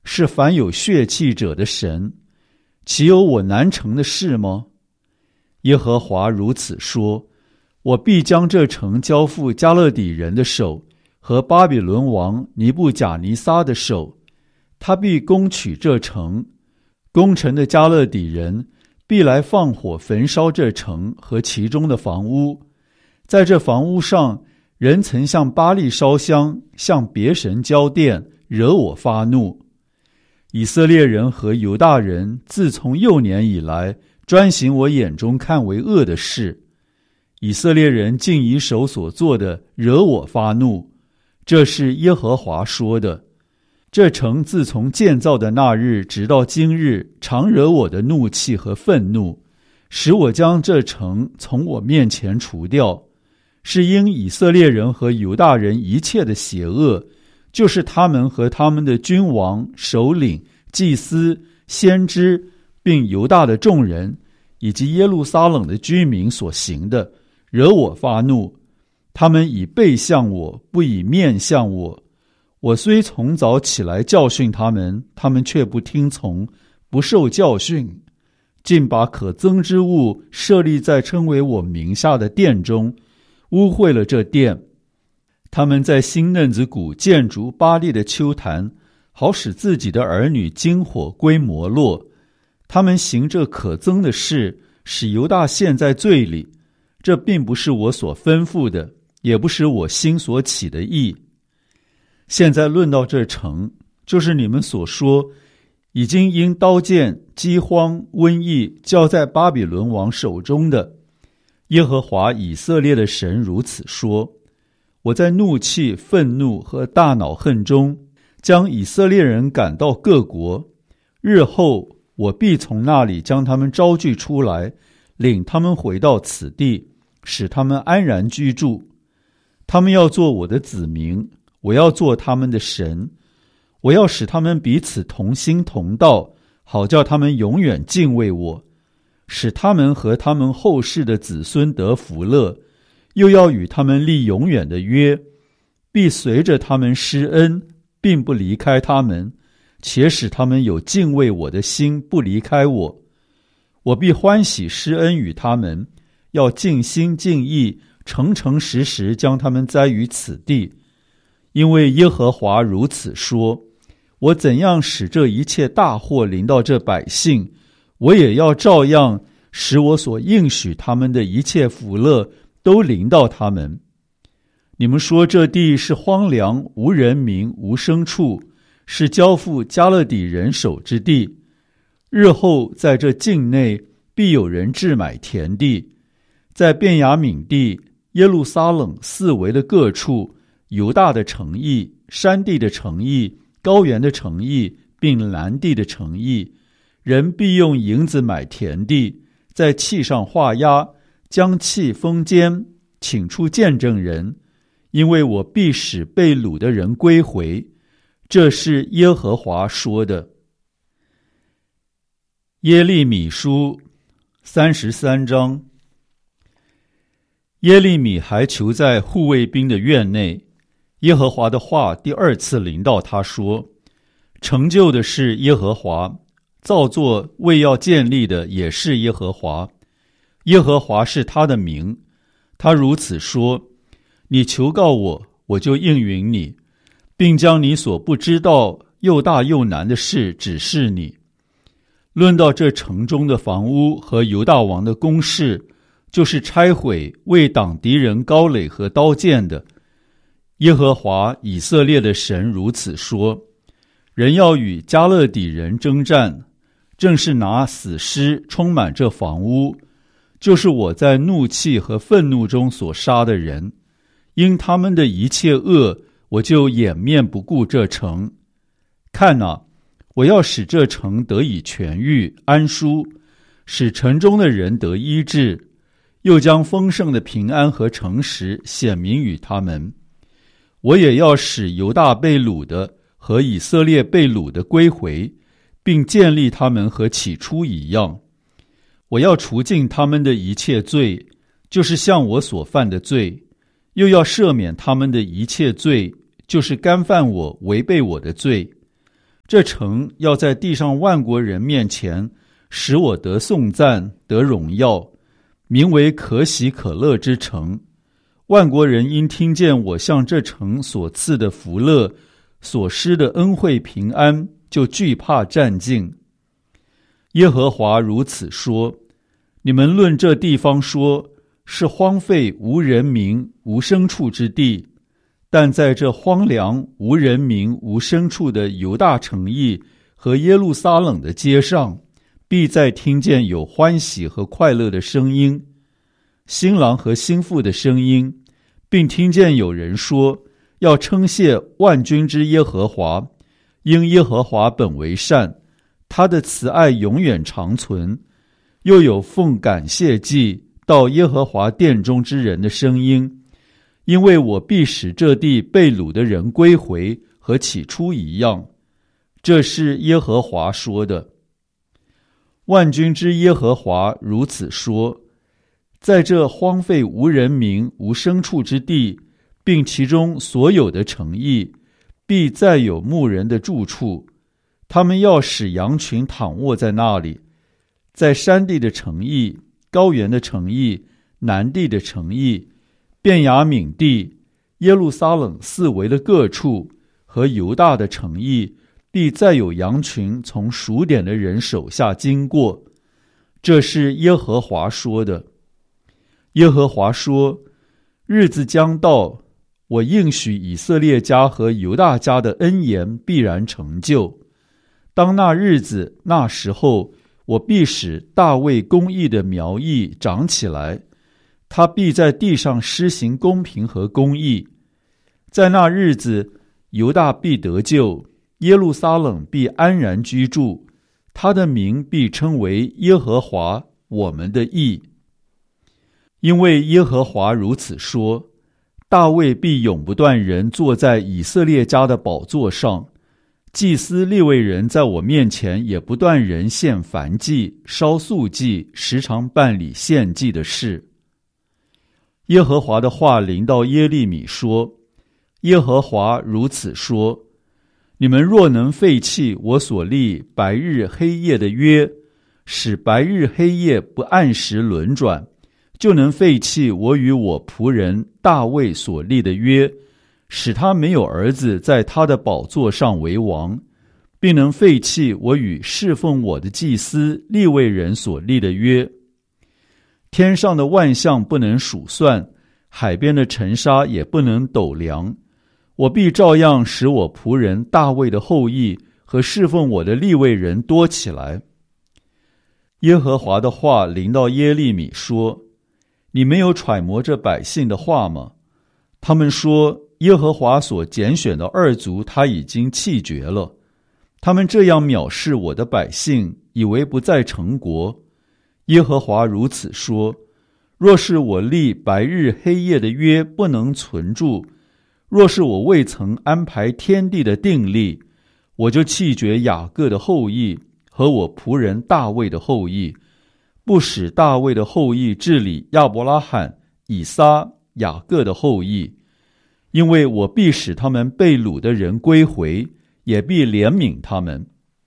是凡有血气者的神，岂有我难成的事吗？耶和华如此说，我必将这城交付迦勒底人的手和巴比伦王尼布甲尼撒的手，他必攻取这城，攻城的迦勒底人必来放火焚烧这城和其中的房屋。在这房屋上，人曾向巴力烧香，向别神交奠，惹我发怒。以色列人和犹大人自从幼年以来，专行我眼中看为恶的事。以色列人竟以手所做的惹我发怒，这是耶和华说的。这城自从建造的那日直到今日，常惹我的怒气和愤怒，使我将这城从我面前除掉。是因以色列人和犹大人一切的邪恶，就是他们和他们的君王、首领、祭司、先知，并犹大的众人，以及耶路撒冷的居民所行的，惹我发怒。他们以背向我，不以面向我。我虽从早起来教训他们，他们却不听从，不受教训，竟把可憎之物设立在称为我名下的殿中，污秽了这殿。他们在新嫩子谷建筑巴力的丘坛，好使自己的儿女经火归摩洛。他们行这可憎的事，使犹大陷在罪里。这并不是我所吩咐的，也不是我心所起的意。现在论到这城，就是你们所说已经因刀剑、饥荒、瘟疫交在巴比伦王手中的。耶和华以色列的神如此说，我在怒气、愤怒和大恼恨中，将以色列人赶到各国。日后我必从那里将他们招聚出来，领他们回到此地，使他们安然居住。他们要做我的子民，我要做他们的神。我要使他们彼此同心同道，好叫他们永远敬畏我，使他们和他们后世的子孙得福乐，又要与他们立永远的约，必随着他们施恩，并不离开他们，且使他们有敬畏我的心，不离开我。我必欢喜施恩与他们，要尽心尽意，诚诚实实将他们栽于此地。因为耶和华如此说，我怎样使这一切大祸临到这百姓，我也要照样使我所应许他们的一切福乐都临到他们。你们说这地是荒凉，无人民，无牲畜，是交付迦勒底人手之地。日后在这境内必有人置买田地，在便雅悯地、耶路撒冷四围的各处，犹大的城邑、山地的城邑、高原的城邑，并南地的城邑，人必用银子买田地，在契上画押，将契封缄，请出见证人，因为我必使被掳的人归回。这是耶和华说的。耶利米书33章。耶利米还囚在护卫兵的院内，耶和华的话第二次临到他说，成就的是耶和华，造作为要建立的也是耶和华，耶和华是他的名。他如此说，你求告我，我就应允你，并将你所不知道又大又难的事指示你。论到这城中的房屋和犹大王的宫室，就是拆毁为挡敌人高垒和刀剑的。耶和华以色列的神如此说，人要与迦勒底人征战，正是拿死尸充满这房屋，就是我在怒气和愤怒中所杀的人。因他们的一切恶，我就掩面不顾这城。看哪，我要使这城得以痊愈安舒，使城中的人得医治，又将丰盛的平安和诚实显明与他们。我也要使犹大被掳的和以色列被掳的归回，并建立他们和起初一样。我要除尽他们的一切罪，就是向我所犯的罪，又要赦免他们的一切罪，就是干犯我违背我的罪。 这城要在地上万国人面前使我得颂赞，得荣耀，名为可喜可乐之城。万国人因听见我向这城所赐的福乐，所施的恩惠平安，就惧怕战兢。耶和华如此说：你们论这地方说，是荒废无人民无牲畜之地，但在这荒凉无人民无牲畜的犹大城邑和耶路撒冷的街上，必再听见有欢喜和快乐的声音，新郎和新妇的声音，并听见有人说，要称谢万军之耶和华，因耶和华本为善，他的慈爱永远长存。又有奉感谢祭到耶和华殿中之人的声音，因为我必使这地被掳的人归回，和起初一样。这是耶和华说的。万军之耶和华如此说：在这荒废无人民无牲畜之地，并其中所有的城邑，必再有牧人的住处，他们要使羊群躺卧在那里。在山地的城邑、高原的城邑、南地的城邑、便雅悯地、耶路撒冷四围的各处和犹大的城邑，必再有羊群从数点的人手下经过。这是耶和华说的。耶和华说：日子将到，我应许以色列家和犹大家的恩言必然成就。当那日子那时候，我必使大卫公义的苗裔长起来，他必在地上施行公平和公义。在那日子，犹大必得救，耶路撒冷必安然居住，他的名必称为耶和华我们的义。因为耶和华如此说：大卫必永不断人坐在以色列家的宝座上，祭司利未人在我面前也不断人献燔祭、烧素祭，时常办理献祭的事。耶和华的话临到耶利米说：耶和华如此说：你们若能废弃我所立白日黑夜的约，使白日黑夜不按时轮转，就能废弃我与我仆人大卫所立的约，使他没有儿子在他的宝座上为王，并能废弃我与侍奉我的祭司利未人所立的约。天上的万象不能数算，海边的尘沙也不能斗量，我必照样使我仆人大卫的后裔和侍奉我的利未人多起来。耶和华的话临到耶利米说：你没有揣摩这百姓的话吗？他们说，耶和华所拣选的二族他已经弃绝了。他们这样藐视我的百姓，以为不再成国。耶和华如此说：若是我立白日黑夜的约不能存住，若是我未曾安排天地的定例，我就弃绝雅各的后裔和我仆人大卫的后裔，不使大卫的后裔治理亚伯拉罕、以撒、雅各的后裔，因为我必使他们被掳的人归回，也必怜悯他们。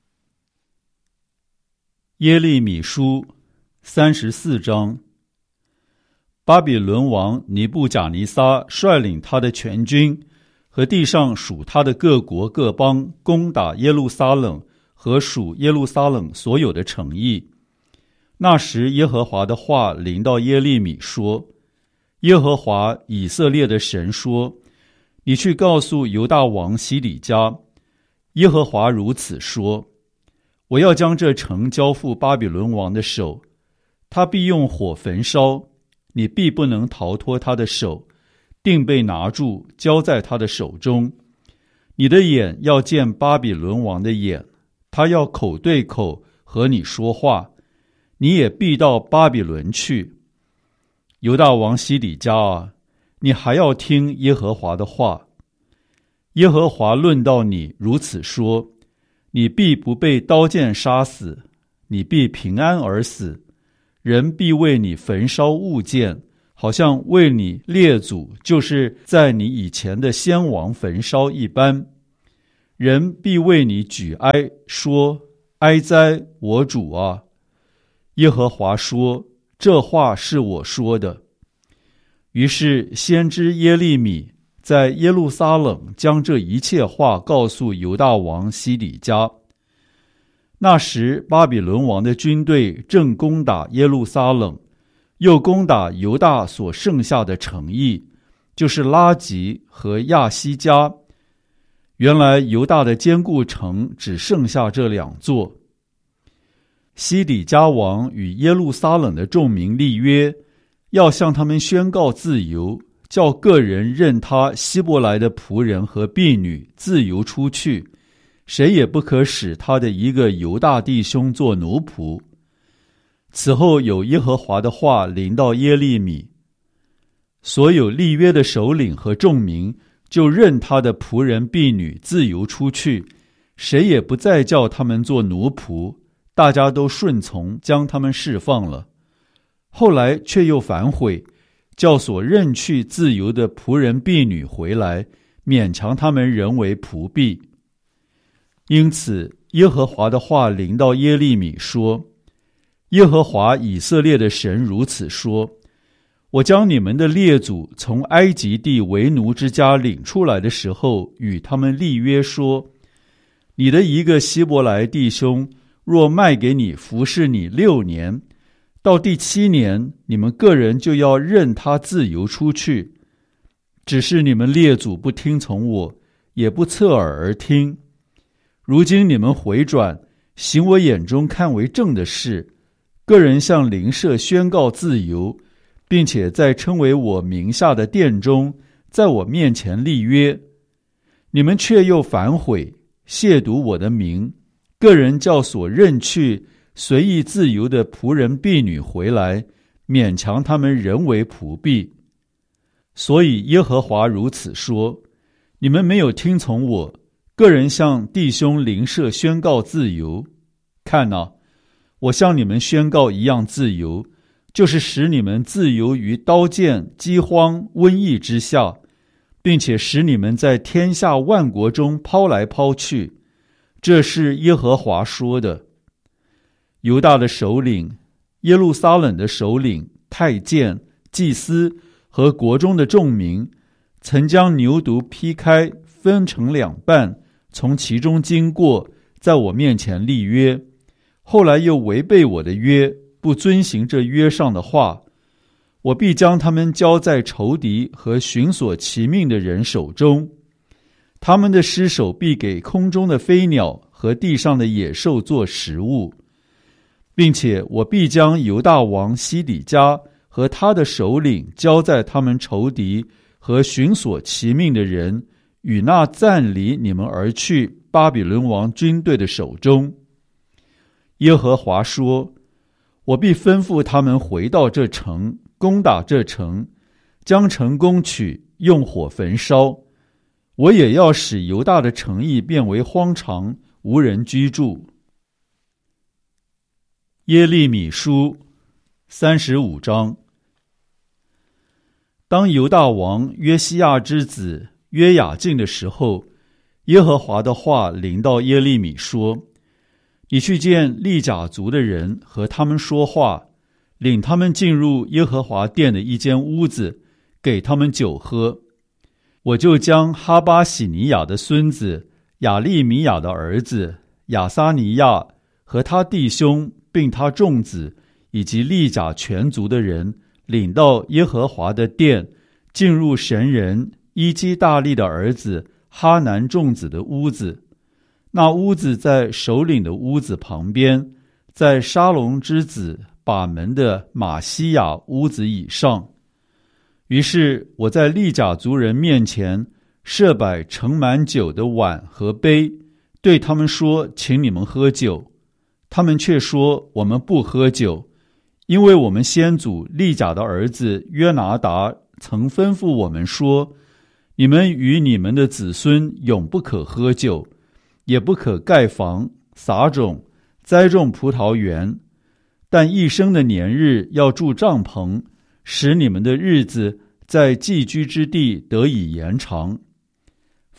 耶利米书34章。巴比伦王尼布甲尼撒率领他的全军和地上属他的各国各邦，攻打耶路撒冷和属耶路撒冷所有的城邑。那时耶和华的话临到耶利米说：耶和华以色列的神说，你去告诉犹大王西底家，耶和华如此说：我要将这城交付巴比伦王的手，他必用火焚烧，你必不能逃脱他的手，定被拿住，交在他的手中。你的眼要见巴比伦王的眼，他要口对口和你说话，你也必到巴比伦去。犹大王西底家啊，你还要听耶和华的话。耶和华论到你如此说：你必不被刀剑杀死，你必平安而死，人必为你焚烧物件，好像为你列祖，就是在你以前的先王焚烧一般。 人必为你举哀，说：哀哉，我主啊！耶和华说：这话是我说的。于是先知耶利米在耶路撒冷将这一切话告诉犹大王西底家。那时巴比伦王的军队正攻打耶路撒冷，又攻打犹大所剩下的城邑，就是拉吉和亚西加。原来犹大的坚固城只剩下这2座。西底家王与耶路撒冷的众民立约，要向他们宣告自由，叫个人任他希伯来的仆人和婢女自由出去，谁也不可使他的一个犹大弟兄做奴仆。此后有耶和华的话临到耶利米，所有立约的首领和众民就任他的仆人婢女自由出去，谁也不再叫他们做奴仆，大家都顺从，将他们释放了。后来却又反悔，叫所任去自由的仆人婢女回来，勉强他们仍为仆婢。因此耶和华的话临到耶利米说：耶和华以色列的神如此说：我将你们的列祖从埃及地为奴之家领出来的时候，与他们立约说：你的一个希伯来弟兄若卖给你服侍你6年，到第7年，你们个人就要任他自由出去。只是你们列祖不听从我，也不侧耳而听。如今你们回转，行我眼中看为正的事，个人向邻舍宣告自由，并且在称为我名下的殿中，在我面前立约。你们却又反悔，亵渎我的名，个人叫所任去随意自由的仆人婢女回来，勉强他们仍为仆婢。所以耶和华如此说：你们没有听从我，个人向弟兄邻舍宣告自由。看哪，我向你们宣告一样自由，就是使你们自由于刀剑、饥荒、瘟疫之下，并且使你们在天下万国中抛来抛去。这是耶和华说的。犹大的首领、耶路撒冷的首领、太监、祭司和国中的众民，曾将牛犊劈开，分成2半，从其中经过，在我面前立约。后来又违背我的约，不遵行这约上的话，我必将他们交在仇敌和寻索其命的人手中，他们的尸首必给空中的飞鸟和地上的野兽做食物，并且我必将犹大王西底家和他的首领交在他们仇敌和寻索其命的人与那暂离你们而去巴比伦王军队的手中。耶和华说：我必吩咐他们回到这城，攻打这城，将城攻取，用火焚烧。我也要使犹大的城邑变为荒场，无人居住。耶利米书35章。当犹大王约西亚之子约雅敬的时候，耶和华的话临到耶利米说：你去见利甲族的人，和他们说话，领他们进入耶和华殿的一间屋子，给他们酒喝。我就将哈巴喜尼亚的孙子亚利米亚的儿子亚撒尼亚和他弟兄并他众子以及利甲全族的人领到耶和华的殿，进入神人伊基大利的儿子哈南众子的屋子。那屋子在首领的屋子旁边，在沙龙之子把门的马西亚屋子以上。于是我在利甲族人面前设摆盛满酒的碗和杯，对他们说：请你们喝酒。他们却说：我们不喝酒，因为我们先祖利甲的儿子约拿达曾吩咐我们说：你们与你们的子孙永不可喝酒，也不可盖房、撒种、栽种葡萄园，但一生的年日要住帐篷，使你们的日子在寄居之地得以延长。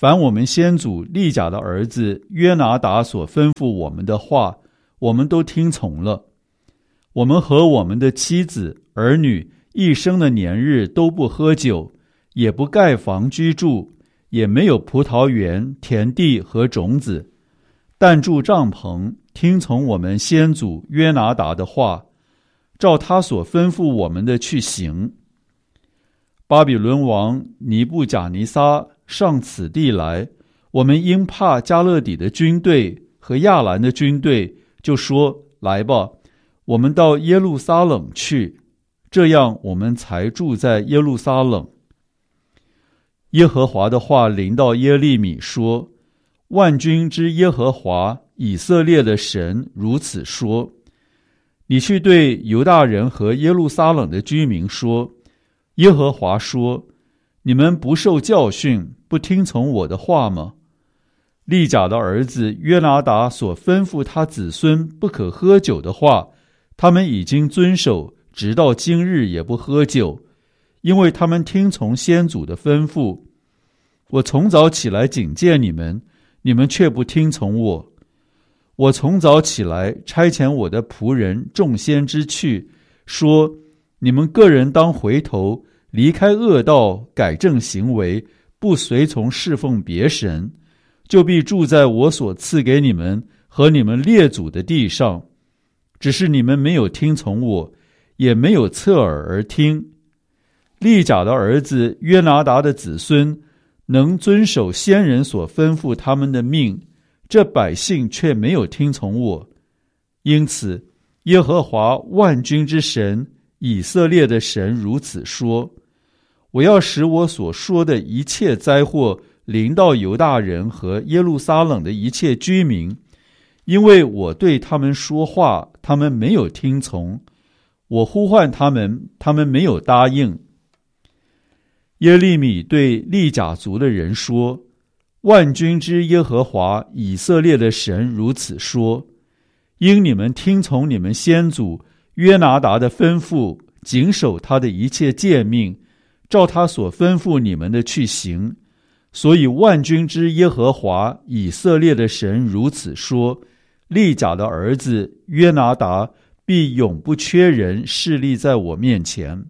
凡我们先祖利甲的儿子约拿达所吩咐我们的话，我们都听从了。我们和我们的妻子、儿女一生的年日都不喝酒，也不盖房居住，也没有葡萄园、田地和种子，但住帐篷，听从我们先祖约拿达的话，照他所吩咐我们的去行。巴比伦王尼布甲尼撒上此地来，我们因怕加勒底的军队和亚兰的军队，就说：来吧，我们到耶路撒冷去，这样我们才住在耶路撒冷。耶和华的话临到耶利米说：万军之耶和华以色列的神如此说，你去对犹大人和耶路撒冷的居民说，耶和华说，你们不受教训，不听从我的话吗？利甲的儿子约拿达所吩咐他子孙不可喝酒的话，他们已经遵守，直到今日也不喝酒，因为他们听从先祖的吩咐。我从早起来警戒你们，你们却不听从我。我从早起来差遣我的仆人众先知去，说，你们个人当回头，离开恶道，改正行为，不随从侍奉别神，就必住在我所赐给你们和你们列祖的地上。只是你们没有听从我，也没有侧耳而听。利甲的儿子约拿达的子孙能遵守先人所吩咐他们的命，这百姓却没有听从我。因此，耶和华万军之神以色列的神如此说，我要使我所说的一切灾祸临到犹大人和耶路撒冷的一切居民，因为我对他们说话，他们没有听从，我呼唤他们，他们没有答应。耶利米对利甲族的人说，万军之耶和华以色列的神如此说，因你们听从你们先祖约拿达的吩咐，谨守他的一切诫命，照他所吩咐你们的去行，所以万军之耶和华以色列的神如此说，利甲的儿子约拿达必永不缺人侍立在我面前。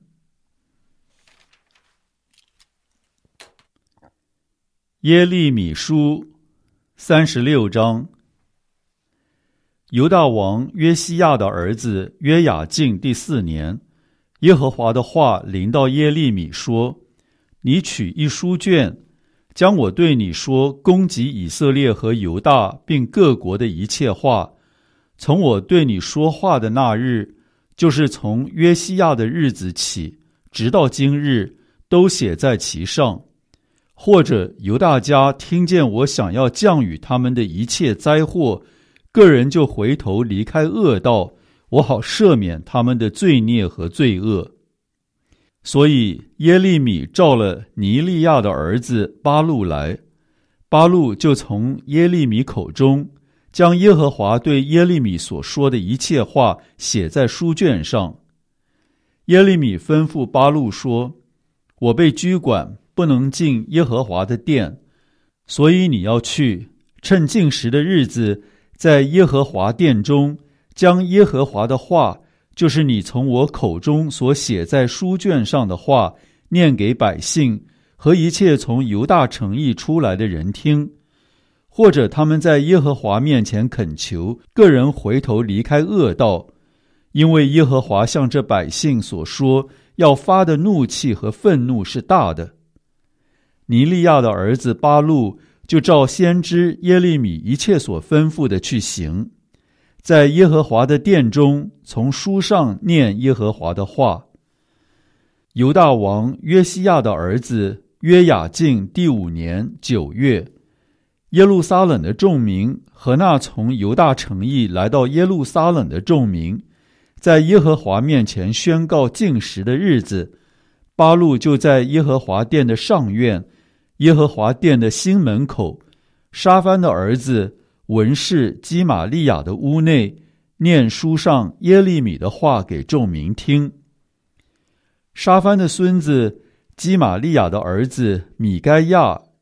耶利米书36章。犹大王约西亚的儿子约雅敬第4年，耶和华的话临到耶利米说，你取一书卷，将我对你说攻击以色列和犹大并各国的一切话，从我对你说话的那日，就是从约西亚的日子起，直到今日，都写在其上。或者犹大家听见我想要降雨他们的一切灾祸，个人就回头离开恶道，我好赦免他们的罪孽和罪恶。所以耶利米召了尼利亚的儿子巴录来，巴录就从耶利米口中将耶和华对耶利米所说的一切话写在书卷上。耶利米吩咐巴录说，我被拘管，不能进耶和华的殿，所以你要去，趁禁食的日子，在耶和华殿中，将耶和华的话，就是你从我口中所写在书卷上的话，念给百姓和一切从犹大城邑出来的人听。或者他们在耶和华面前恳求，个人回头离开恶道，因为耶和华向这百姓所说要发的怒气和愤怒是大的。尼利亚的儿子巴录就照先知耶利米一切所吩咐的去行，在耶和华的殿中从书上念耶和华的话。犹大王约西亚的儿子约雅敬第5年9月，耶路撒冷的众民和那从犹大城邑来到耶路撒冷的众民，在耶和华面前宣告禁食的日子，巴录就在耶和华殿的上院，耶和华殿的新门口，沙番的儿子文士基玛利亚的屋内，念书上耶利米的话给众民听。沙番的孙子基玛利亚的儿子米该亚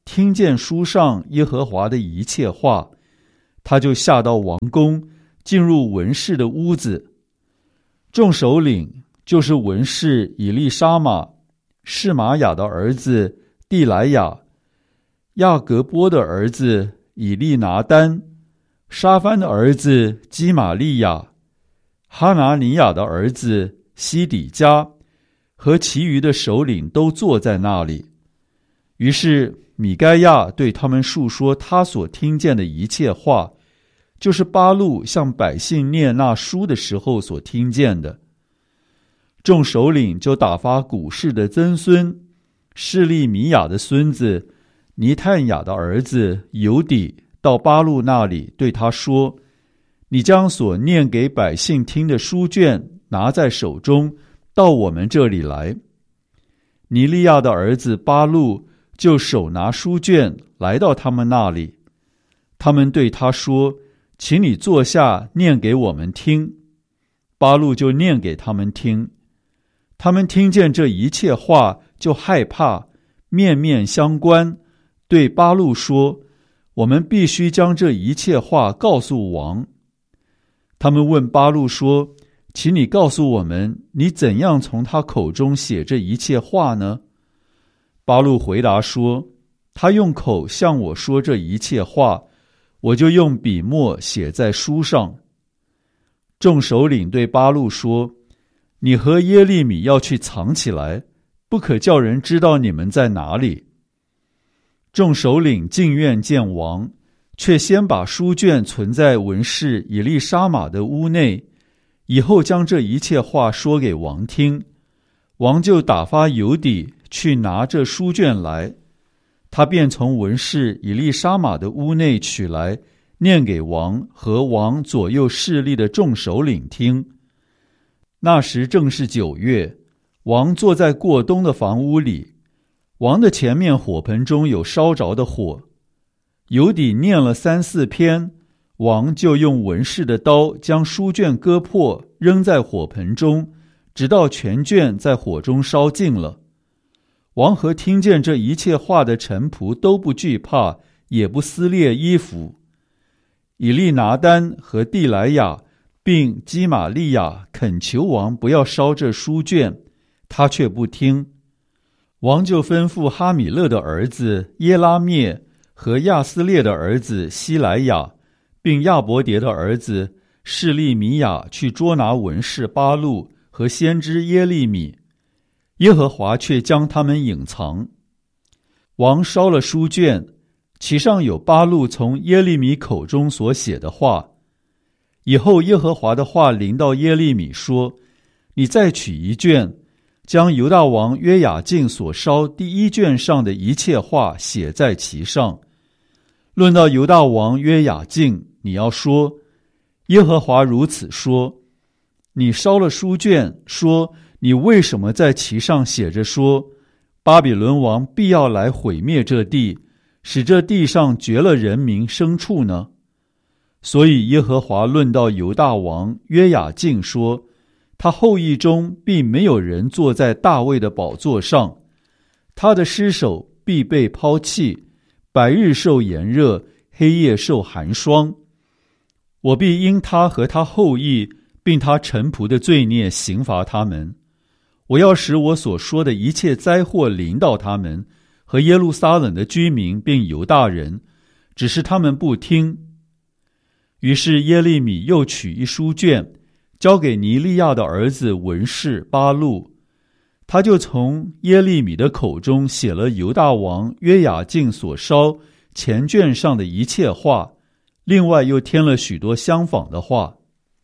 听见书上耶和华的一切话，他就下到王宫，进入文士的屋子。众首领就是文士以利沙玛、示玛雅的儿子地来雅、亚革波的儿子以利拿单、沙番的儿子基玛利亚、哈拿尼亚的儿子西底家和其余的首领都坐在那里。于是米该亚对他们述说他所听见的一切话，就是巴录向百姓念那书的时候所听见的。众首领就打发古示的曾孙示利米亚的孙子尼探雅的儿子犹底到巴录那里，对他说：你将所念给百姓听的书卷拿在手中，到我们这里来。尼利亚的儿子巴录就手拿书卷来到他们那里，他们对他说：请你坐下，念给我们听。巴录就念给他们听。他们听见这一切话，就害怕，面面相关，对巴录说：我们必须将这一切话告诉王。他们问巴录说：请你告诉我们，你怎样从他口中写这一切话呢？巴录回答说：他用口向我说这一切话，我就用笔墨写在书上。众首领对巴录说：你和耶利米要去藏起来，不可叫人知道你们在哪里。众首领进院见王，却先把书卷存在文士以利沙玛的屋内，以后将这一切话说给王听。王就打发犹底去拿这书卷来，他便从文士以利沙玛的屋内取来，念给王和王左右势力的众首领听。那时正是9月，王坐在过冬的房屋里，王的前面火盆中有烧着的火。犹底念了3、4篇，王就用文士的刀将书卷割破，扔在火盆中，直到全卷在火中烧尽了。王和听见这一切话的臣仆都不惧怕，也不撕裂衣服。以利拿单和地来雅并基玛利亚恳求王不要烧这书卷，他却不听。王就吩咐哈米勒的儿子耶拉灭和亚斯列的儿子希莱亚，并亚伯迭的儿子示利米亚去捉拿文士巴录和先知耶利米，耶和华却将他们隐藏。王烧了书卷，其上有巴录从耶利米口中所写的话。以后耶和华的话临到耶利米说：你再取一卷，将犹大王约雅敬所烧第1卷上的一切话写在其上。论到犹大王约雅敬，你要说：耶和华如此说，你烧了书卷，说你为什么在其上写着说，巴比伦王必要来毁灭这地，使这地上绝了人民牲畜呢？所以耶和华论到犹大王约雅敬说，他后裔中必没有人坐在大卫的宝座上，他的尸首必被抛弃，白日受炎热，黑夜受寒霜。我必因他和他后裔并他臣仆的罪孽刑罚他们。我要使我所说的一切灾祸临到他们和耶路撒冷的居民并犹大人，只是他们不听。于是耶利米又取一书卷，交给尼利亚的儿子文士巴录，他就从耶利米的口中写了犹大王约雅敬所烧前卷上的一切话，另外又添了许多相仿的话。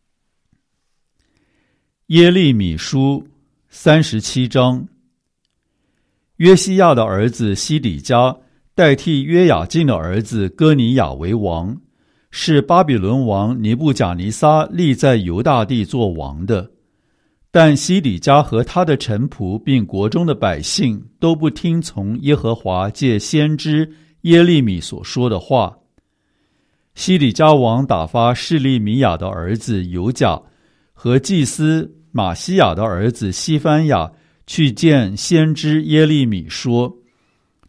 耶利米书37章。约西亚的儿子西底家代替约雅敬的儿子哥尼雅为王，是巴比伦王尼布甲尼撒立在犹大地做王的。但西底家和他的臣仆并国中的百姓都不听从耶和华借先知耶利米所说的话。西底家王打发示利米亚的儿子犹甲和祭司马西亚的儿子西番雅去见先知耶利米说：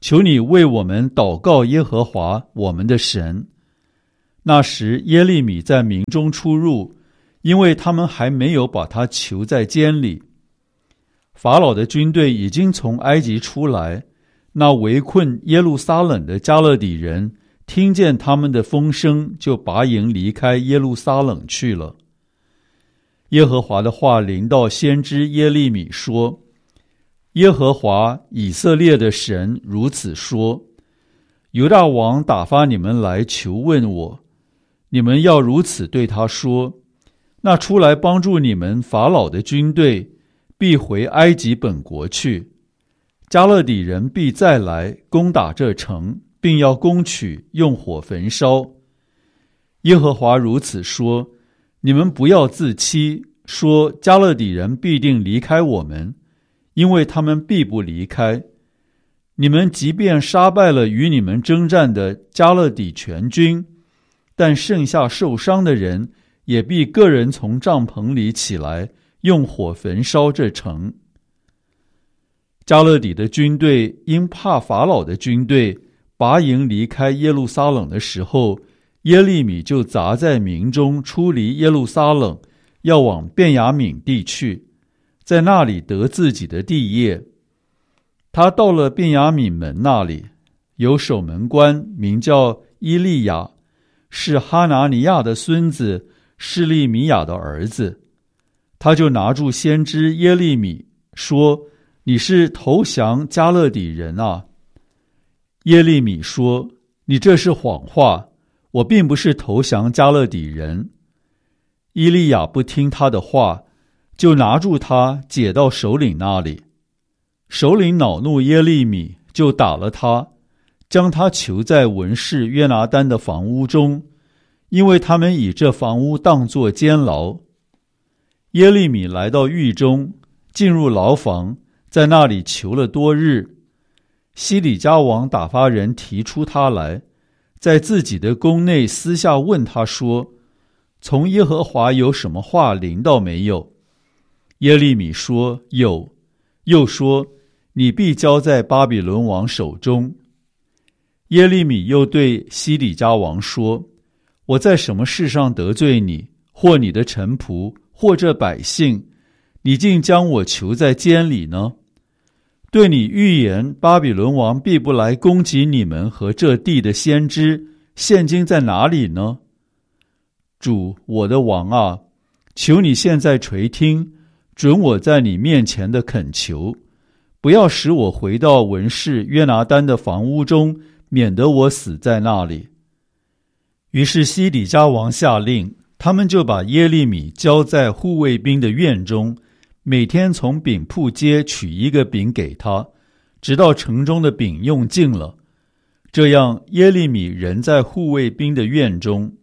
求你为我们祷告耶和华我们的神。那时耶利米在民中出入，因为他们还没有把他囚在监里。法老的军队已经从埃及出来，那围困耶路撒冷的迦勒底人听见他们的风声，就拔营离开耶路撒冷去了。耶和华的话临到先知耶利米说：耶和华以色列的神如此说，犹大王打发你们来求问我，你们要如此对他说，那出来帮助你们法老的军队必回埃及本国去，迦勒底人必再来攻打这城，并要攻取，用火焚烧。耶和华如此说，你们不要自欺，说迦勒底人必定离开我们，因为他们必不离开。你们即便杀败了与你们征战的迦勒底全军，但剩下受伤的人也必个人从帐篷里起来，用火焚烧这城。迦勒底的军队因怕法老的军队，拔营离开耶路撒冷的时候，耶利米就杂在民中出离耶路撒冷，要往便雅悯地去，在那里得自己的地业。他到了便雅悯门那里，有守门官名叫伊利亚，是哈拿尼亚的孙子，示利米亚的儿子。他就拿住先知耶利米说，你是投降迦勒底人啊？耶利米说，你这是谎话，我并不是投降迦勒底人。伊利亚不听他的话，就拿住他解到首领那里。首领恼怒耶利米，就打了他，将他囚在文士约拿单的房屋中，因为他们以这房屋当作监牢。耶利米来到狱中，进入牢房，在那里囚了多日。西底家王打发人提出他来，在自己的宫内私下问他说，从耶和华有什么话临到没有？耶利米说有，又说你必交在巴比伦王手中。耶利米又对西底家王说，我在什么事上得罪你，或你的臣仆，或这百姓，你竟将我囚在监里呢？对你预言巴比伦王必不来攻击你们和这地的先知，现今在哪里呢？主我的王啊，求你现在垂听，准我在你面前的恳求，不要使我回到文士约拿单的房屋中，免得我死在那里。于是西底家王下令，他们就把耶利米交在护卫兵的院中，每天从饼铺街取一个饼给他，直到城中的饼用尽了。这样耶利米仍在护卫兵的院中。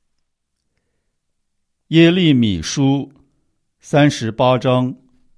耶利米书38章。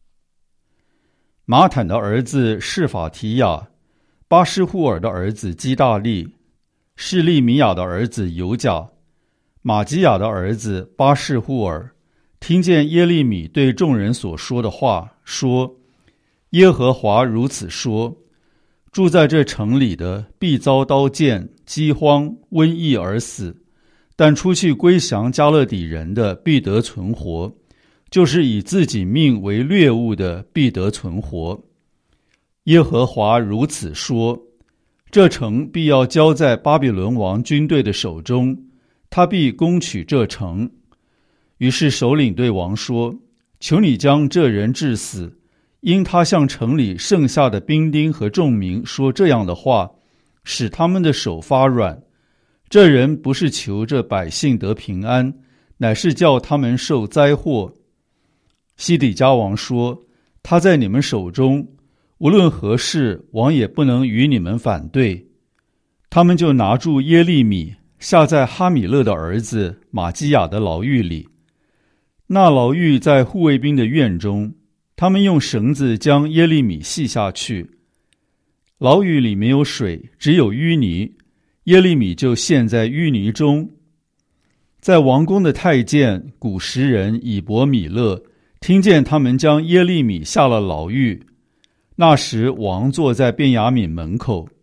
马坦的儿子示法提亚，巴施户尔的儿子基大利，示利米亚的儿子犹甲，玛基亚的儿子巴施户尔，听见耶利米对众人所说的话，说，耶和华如此说，住在这城里的必遭刀剑、饥荒、瘟疫而死，但出去归降迦勒底人的必得存活，就是以自己命为掠物的必得存活。耶和华如此说，这城必要交在巴比伦王军队的手中，他必攻取这城。于是首领对王说，求你将这人治死，因他向城里剩下的兵丁和众民说这样的话，使他们的手发软。这人不是求这百姓得平安，乃是叫他们受灾祸。西底家王说，他在你们手中，无论何事，王也不能与你们反对。他们就拿住耶利米，下在哈米勒的儿子玛基亚的牢狱里。那牢狱在护卫兵的院中，他们用绳子将耶利米系下去。牢狱里没有水，只有淤泥，耶利米就陷在淤泥中。在王宫的太监古时人以伯米勒听见他们将耶利米下了牢狱。那时王坐在便雅悯门口，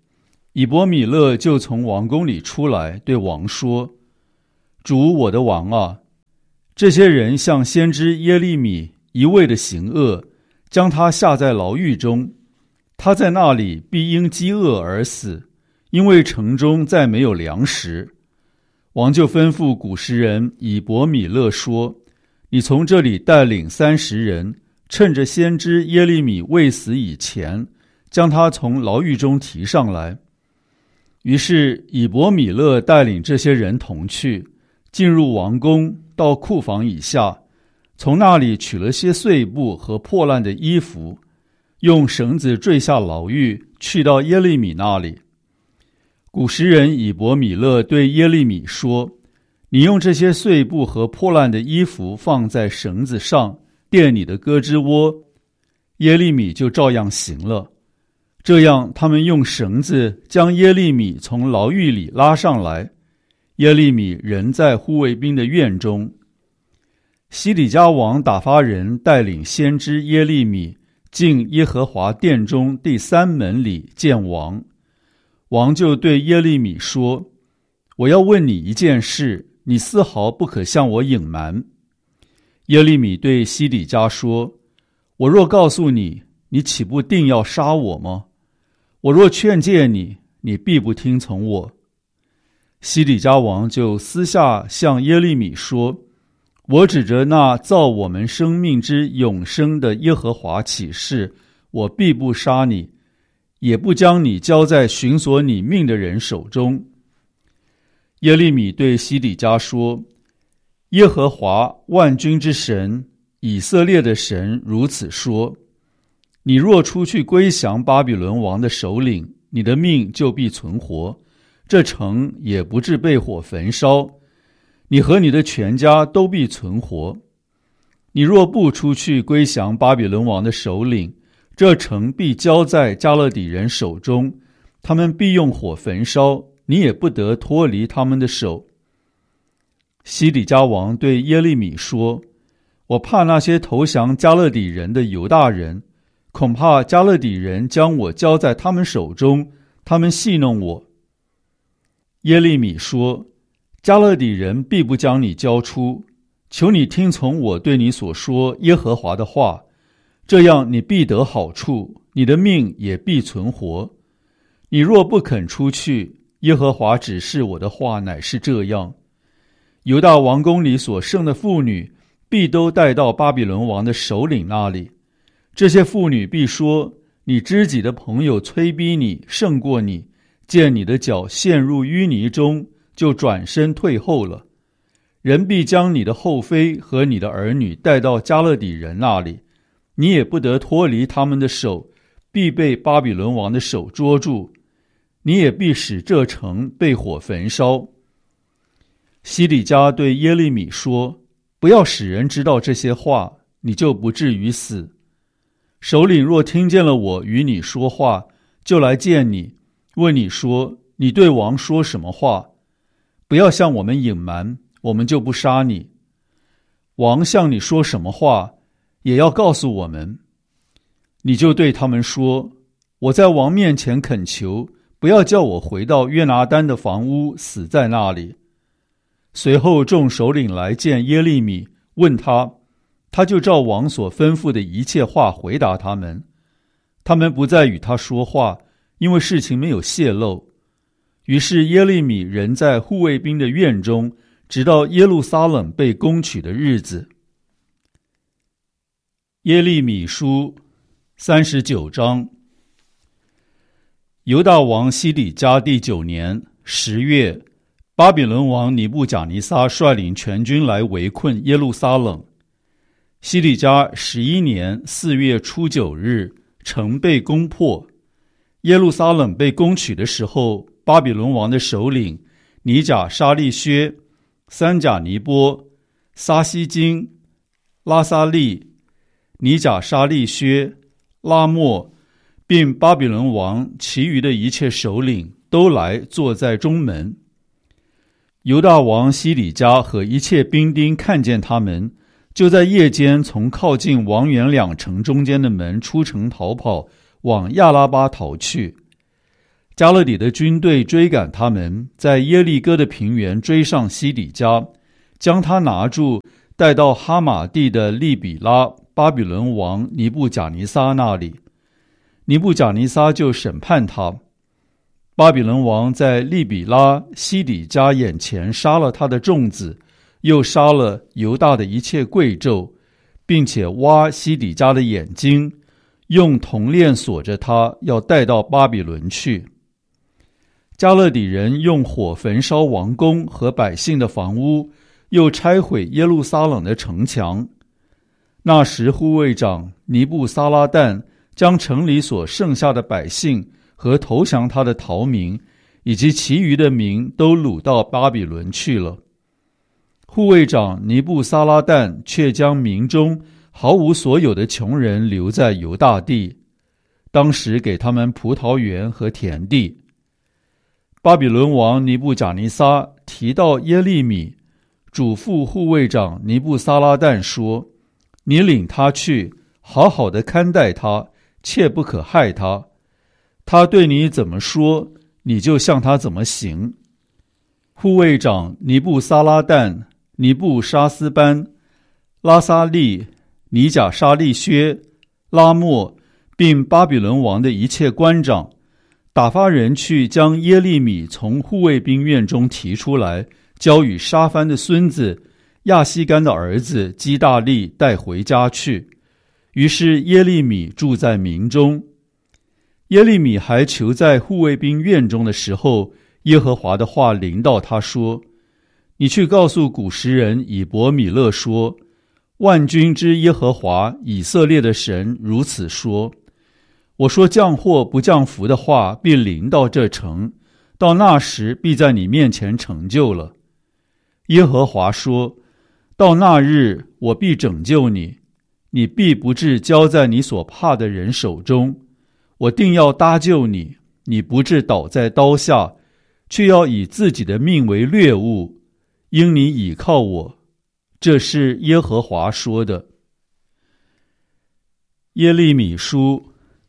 以伯米勒就从王宫里出来，对王说：主我的王啊，这些人向先知耶利米一味的行恶，将他下在牢狱中，他在那里必因饥饿而死，因为城中再没有粮食。王就吩咐古时人以伯米勒说：你从这里带领30人，趁着先知耶利米未死以前，将他从牢狱中提上来。于是以伯米勒带领这些人同去，进入王宫，到库房以下，从那里取了些碎布和破烂的衣服，用绳子坠下牢狱，去到耶利米那里。古时人以伯米勒对耶利米说：你用这些碎布和破烂的衣服放在绳子上，垫你的胳肢窝。耶利米就照样行了。这样他们用绳子将耶利米从牢狱里拉上来，耶利米仍在护卫兵的院中。西底家王打发人带领先知耶利米进耶和华殿中第3门里见王。王就对耶利米说：我要问你一件事，你丝毫不可向我隐瞒。耶利米对西底家说：我若告诉你，你岂不定要杀我吗？我若劝诫你，你必不听从我。西底家王就私下向耶利米说：我指着那造我们生命之永生的耶和华起誓，我必不杀你，也不将你交在寻索你命的人手中。耶利米对西底家说：耶和华万军之神，以色列的神如此说：你若出去归降巴比伦王的首领，你的命就必存活，这城也不致被火焚烧，你和你的全家都必存活。你若不出去归降巴比伦王的首领，这城必交在加勒底人手中，他们必用火焚烧，你也不得脱离他们的手。西底家王对耶利米说：我怕那些投降加勒底人的犹大人，恐怕加勒底人将我交在他们手中，他们戏弄我。耶利米说：加勒底人必不将你交出，求你听从我对你所说耶和华的话，这样你必得好处，你的命也必存活。你若不肯出去，耶和华指示我的话乃是这样：犹大王宫里所剩的妇女必都带到巴比伦王的首领那里，这些妇女必说：你知己的朋友催逼你胜过你，见你的脚陷入淤泥中，就转身退后了。人必将你的后妃和你的儿女带到加勒底人那里，你也不得脱离他们的手，必被巴比伦王的手捉住，你也必使这城被火焚烧。西底家对耶利米说：不要使人知道这些话，你就不至于死。首领若听见了我与你说话，就来见你，问你说：你对王说什么话？不要向我们隐瞒，我们就不杀你。王向你说什么话，也要告诉我们。你就对他们说：我在王面前恳求，不要叫我回到约拿单的房屋，死在那里。随后众首领来见耶利米，问他，他就照王所吩咐的一切话回答他们。他们不再与他说话，因为事情没有泄露。于是耶利米仍在护卫兵的院中，直到耶路撒冷被攻取的日子。耶利米书39章。犹大王西底家第9年10月，巴比伦王尼布甲尼撒率领全军来围困耶路撒冷。西底家11年4月初9日，城被攻破。耶路撒冷被攻取的时候，巴比伦王的首领尼甲沙利薛、三甲尼波、撒西金、拉撒利、尼甲沙利薛、拉莫，并巴比伦王其余的一切首领都来坐在中门。犹大王西底家和一切兵丁看见他们，就在夜间从靠近王园2城中间的门出城逃跑，往亚拉巴逃去。 加勒底的军队追赶他们，在耶利哥的平原追上西底家，将他拿住，带到哈马地的利比拉巴比伦王尼布甲尼撒那里。尼布甲尼撒就审判他。巴比伦王在利比拉西底家眼前杀了他的众子，又杀了犹大的一切贵胄，并且挖西底家的眼睛，用铜链锁着他，要带到巴比伦去。加勒底人用火焚烧王宫和百姓的房屋，又拆毁耶路撒冷的城墙。那时护卫长尼布撒拉旦将城里所剩下的百姓和投降他的逃民，以及其余的民都掳到巴比伦去了。护卫长尼布撒拉旦却将民中毫无所有的穷人留在犹大地，当时给他们葡萄园和田地。巴比伦王尼布甲尼撒提到耶利米，嘱咐护卫长尼布撒拉旦说：你领他去，好好的看待他，切不可害他。他对你怎么说，你就向他怎么行。护卫长尼布撒拉旦、尼布沙斯班、拉撒利、尼甲沙利薛、拉莫，并巴比伦王的一切官长，打发人去将耶利米从护卫兵院中提出来，交与沙番的孙子亚西干的儿子基大利带回家去。于是耶利米住在民中。耶利米还囚在护卫兵院中的时候，耶和华的话临到他说：你去告诉古时人以伯米勒说，万军之耶和华以色列的神如此说，我说降祸不降福的话必临到这城，到那时必在你面前成就了。耶和华说，到那日我必拯救你，你必不致交在你所怕的人手中，我定要搭救你，你不致倒在刀下，却要以自己的命为掠物，因你倚靠我。这是耶和华说的。耶利米书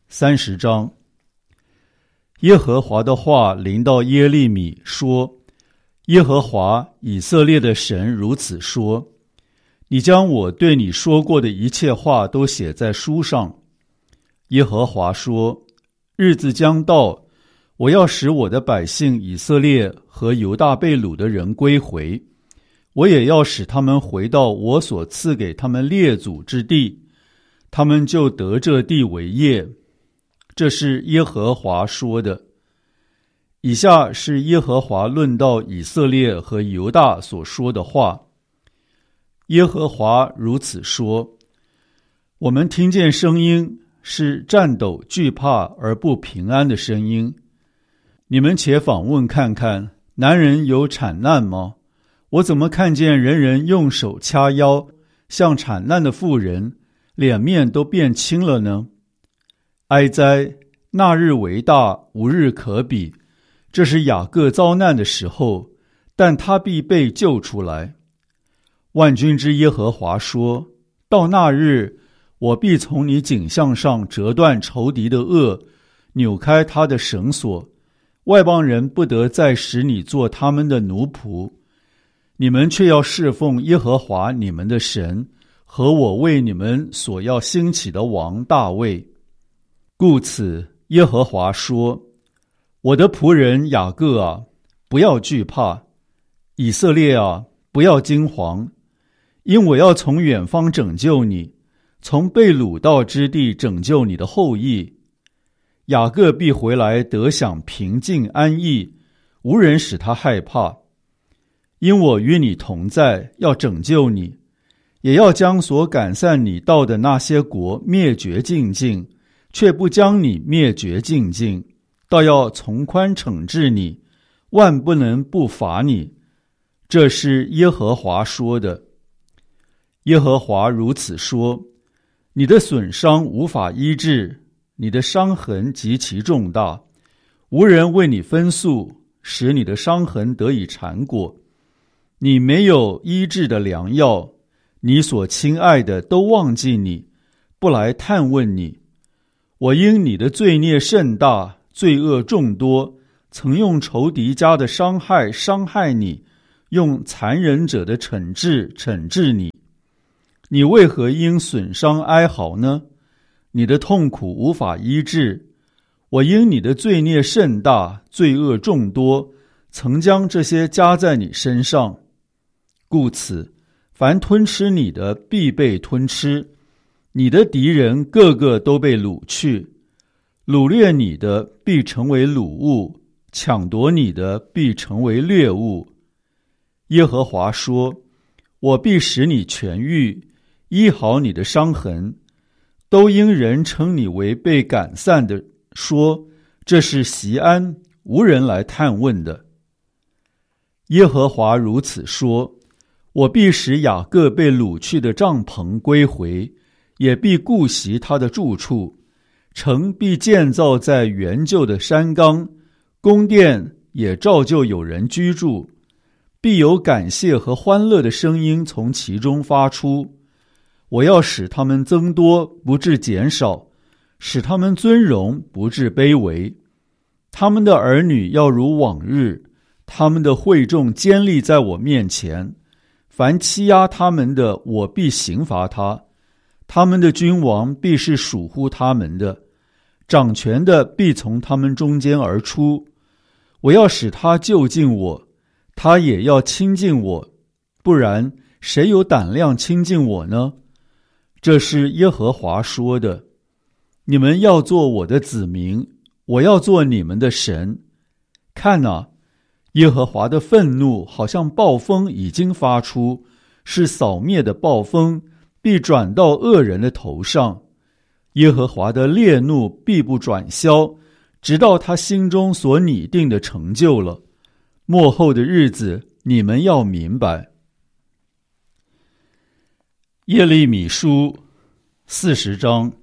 30章。耶和华的话临到耶利米说，耶和华以色列的神如此说，你将我对你说过的一切话都写在书上。耶和华说，日子将到，我要使我的百姓以色列和犹大被掳的人归回，我也要使他们回到我所赐给他们列祖之地，他们就得这地为业。这是耶和华说的。以下是耶和华论到以色列和犹大所说的话。耶和华如此说，我们听见声音，是战斗惧怕而不平安的声音。你们且访问看看，男人有产难吗？我怎么看见人人用手掐腰，像产难的妇人，脸面都变青了呢？哀哉，那日为大，无日可比。这是雅各遭难的时候，但他必被救出来。万军之耶和华说，到那日，我必从你颈项上折断仇敌的轭，扭开他的绳索，外邦人不得再使你做他们的奴仆。你们却要侍奉耶和华你们的神，和我为你们所要兴起的王大卫。故此，耶和华说，我的仆人雅各啊，不要惧怕；以色列啊，不要惊惶，因我要从远方拯救你，从被掳到之地拯救你的后裔。雅各必回来得享平静安逸，无人使他害怕。因我与你同在，要拯救你，也要将所赶散你到的那些国灭绝尽尽，却不将你灭绝尽尽，倒要从宽惩治你，万不能不罚你。这是耶和华说的。耶和华如此说，你的损伤无法医治，你的伤痕极其重大，无人为你分诉，使你的伤痕得以缠裹。你没有医治的良药，你所亲爱的都忘记你，不来探问你。我因你的罪孽甚大，罪恶众多， 曾用仇敌家的伤害你，用残忍者的惩治你。你为何因损伤哀嚎呢？你的痛苦无法医治。我因你的罪孽甚大，罪恶众多，曾将这些加在你身上。故此，凡吞吃你的必被吞吃，你的敌人个个都被掳去，掳掠你的必成为掳物，抢夺你的必成为掠物。耶和华说，我必使你痊愈，医好你的伤痕。都因人称你为被赶散的，说这是锡安，无人来探问的。耶和华如此说，我必使雅各被掳去的帐篷归回，也必顾惜他的住处，城必建造在原旧的山冈，宫殿也照旧有人居住，必有感谢和欢乐的声音从其中发出。我要使他们增多，不致减少，使他们尊荣，不致卑微。他们的儿女要如往日，他们的会众坚立在我面前。凡欺压他们的，我必刑罚他。他们的君王必是属乎他们的，掌权的必从他们中间而出。我要使他就近我，他也要亲近我，不然谁有胆量亲近我呢？这是耶和华说的。你们要做我的子民，我要做你们的神。看哪，耶和华的愤怒好像暴风已经发出，是扫灭的暴风，必转到恶人的头上。耶和华的烈怒必不转消，直到他心中所拟定的成就了。末后的日子，你们要明白。耶利米书40章。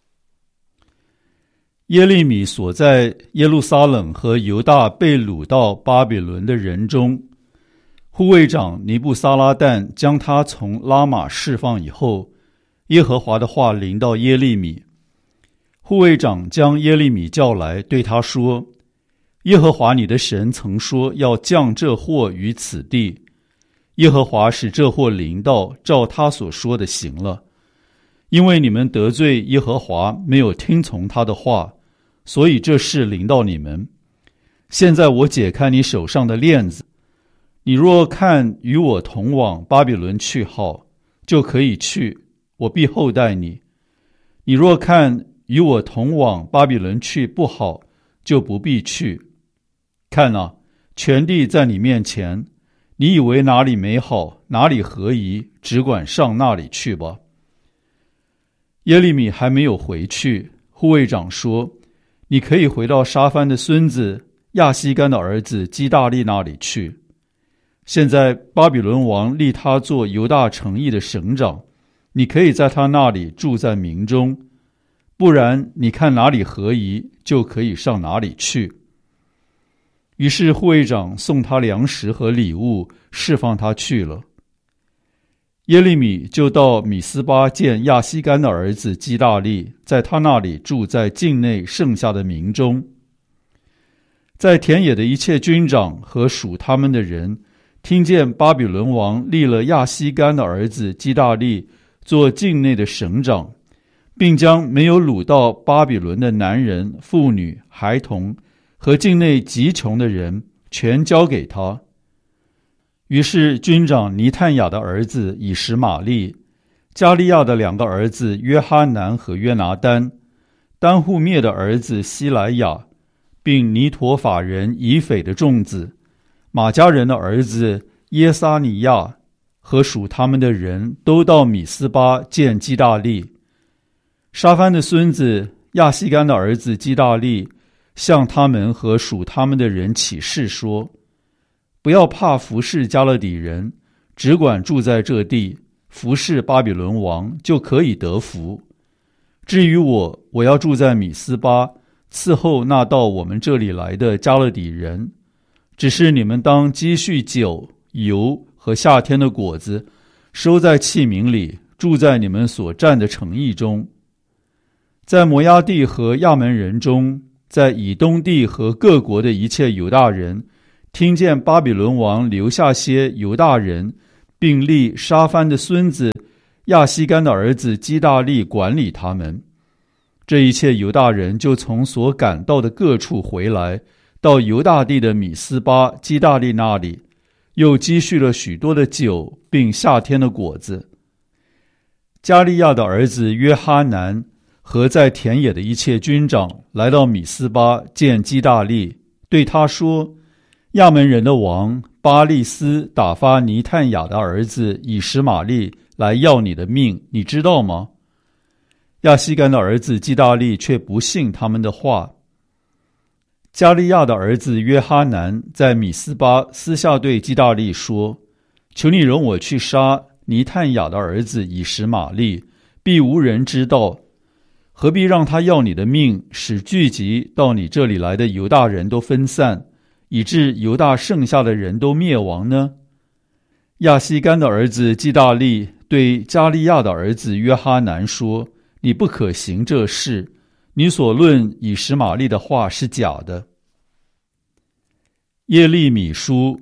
耶利米所在耶路撒冷和犹大被掳到巴比伦的人中，护卫长尼布撒拉旦将他从拉玛释放以后，耶和华的话临到耶利米。护卫长将耶利米叫来，对他说，耶和华你的神曾说要降这祸于此地，耶和华使这祸临到，照他所说的行了。因为你们得罪耶和华，没有听从他的话，所以这事临到你们。现在我解开你手上的链子，你若看与我同往巴比伦去好，就可以去，我必厚待你。你若看与我同往巴比伦去不好，就不必去。看啊，全地在你面前，你以为哪里美好，哪里合宜，只管上那里去吧。耶利米还没有回去，护卫长说，你可以回到沙番的孙子亚西干的儿子基大利那里去。现在巴比伦王立他做犹大城邑的省长，你可以在他那里住在民中，不然你看哪里合宜，就可以上哪里去。于是护卫长送他粮食和礼物，释放他去了。耶利米就到米斯巴见亚西干的儿子基大利，在他那里住在境内剩下的民中。在田野的一切军长和属他们的人，听见巴比伦王立了亚西干的儿子基大利做境内的省长，并将没有掳到巴比伦的男人、妇女、孩童和境内极穷的人，全交给他。于是军长尼探雅的儿子以实玛利，加利亚的2个儿子约哈南和约拿单，丹户灭的儿子希莱亚，并尼陀法人以斐的众子，马加人的儿子耶撒尼亚和属他们的人，都到米斯巴见基大利。沙番的孙子亚西干的儿子基大利向他们和属他们的人起誓说，不要怕服侍加勒底人，只管住在这地，服侍巴比伦王，就可以得福。至于我要住在米斯巴，伺候那到我们这里来的加勒底人。只是你们当积蓄酒、油和夏天的果子，收在器皿里，住在你们所占的城邑中。在摩押地和亚门人中， 在以东地和各国的一切犹大人，听见巴比伦王留下些犹大人，并立沙番的孙子亚西干的儿子基大利管理他们。这一切犹大人就从所赶到的各处回来，到犹大地的米斯巴基大利那里，又积蓄了许多的酒，并夏天的果子。加利亚的儿子约哈南和在田野的一切军长来到米斯巴见基大利，对他说：亚门人的王巴利斯打发尼探雅的儿子以实玛利来要你的命，你知道吗？亚西干的儿子基大利却不信他们的话。加利亚的儿子约哈南在米斯巴私下对基大利说：求你容我去杀尼探雅的儿子以实玛利，必无人知道。何必让他要你的命，使聚集到你这里来的犹大人都分散，以致犹大剩下的人都灭亡呢？亚西干的儿子基大利对加利亚的儿子约哈南说：你不可行这事，你所论以实玛利的话是假的。耶利米书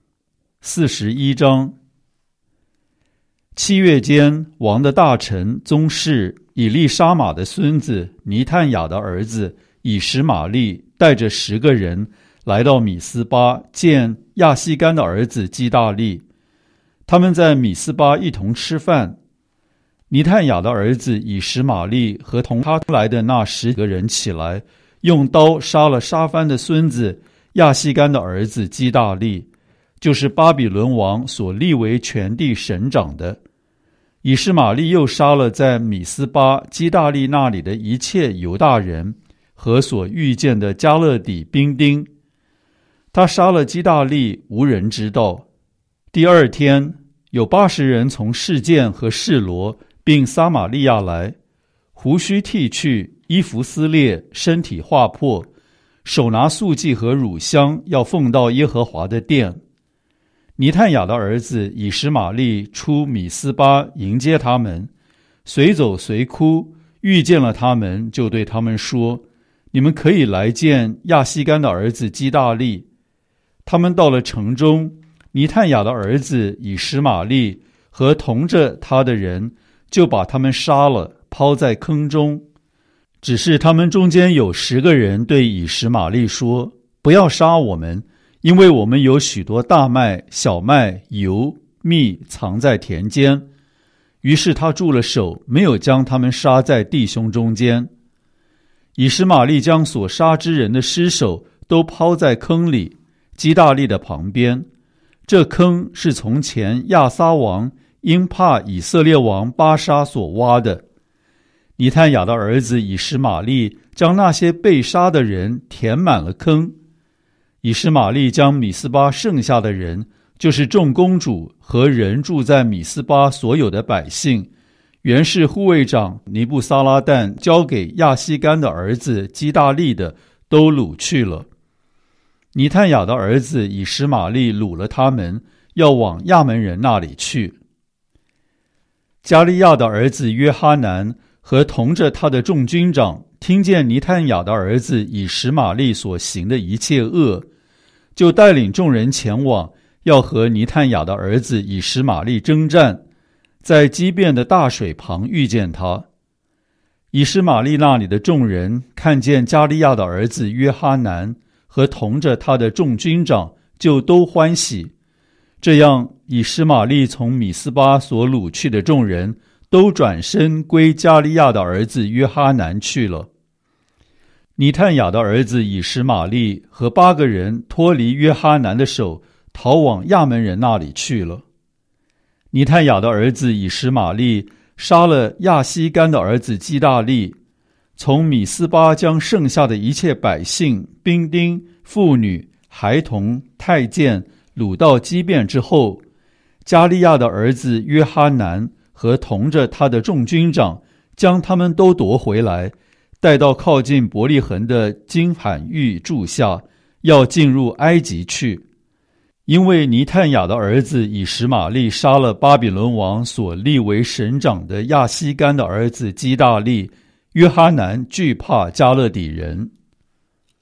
41章。7月间，王的大臣宗室以利沙玛的孙子尼探雅的儿子以实玛利带着10个人来到米斯巴见亚西干的儿子基大利。他们在米斯巴一同吃饭。尼探雅的儿子以实玛利和同他来的那10个人起来，用刀杀了沙番的孙子亚西干的儿子基大利，就是巴比伦王所立为全地省长的。以实玛利又杀了在米斯巴基大利那里的一切犹大人和所遇见的加勒底兵丁。他杀了基大利，无人知道。第2天，有80人从示剑和示罗并撒玛利亚来，胡须剃去，衣服撕裂，身体划破，手拿素祭和乳香，要奉到耶和华的殿。尼探雅的儿子以实玛利出米斯巴迎接他们，随走随哭，遇见了他们，就对他们说：你们可以来见亚西干的儿子基大利。他们到了城中，尼探雅的儿子以实玛利和同着他的人就把他们杀了，抛在坑中。只是他们中间有10个人对以实玛利说：不要杀我们，因为我们有许多大麦、小麦、油、蜜藏在田间。于是他住了手，没有将他们杀在弟兄中间。以实玛利将所杀之人的尸首都抛在坑里，基大利的旁边。这坑是从前亚撒王因怕以色列王巴沙所挖的。尼探雅的儿子以实玛利将那些被杀的人填满了坑。以实玛利将米斯巴剩下的人，就是众公主和人住在米斯巴所有的百姓，原是护卫长尼布撒拉旦交给亚西干的儿子基大利的，都掳去了。尼探雅的儿子以实玛利掳了他们，要往亚门人那里去。加利亚的儿子约哈南和同着他的众军长听见尼探雅的儿子以实玛利所行的一切恶，就带领众人前往，要和尼探雅的儿子以实玛利征战，在基遍的大水旁遇见他。以实玛利那里的众人看见加利亚的儿子约哈南和同着他的众军长，就都欢喜。这样，以实玛利从米斯巴所掳去的众人都转身归加利亚的儿子约哈南去了。尼探雅的儿子以实玛利和8个人脱离约哈南的手，逃往亚门人那里去了。尼探雅的儿子以实玛利杀了亚西干的儿子基大利，从米斯巴将剩下的一切百姓、兵丁、妇女、孩童、太监掳到基遍之后，加利亚的儿子约哈南和同着他的众军长将他们都夺回来，带到靠近伯利恒的金罕玉住下，要进入埃及去。因为尼探雅的儿子以实玛利杀了巴比伦王所立为省长的亚西干的儿子基大利，约哈南惧怕加勒底人。